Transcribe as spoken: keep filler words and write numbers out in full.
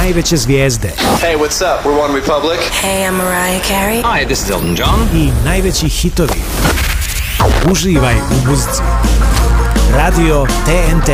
najveće zvijezde. Hey, what's up? We're One Republic. Hey, I'm Mariah Carey. Hi, this is Elton John. I najveći hitovi. Uživaj u muzici. Radio T N T.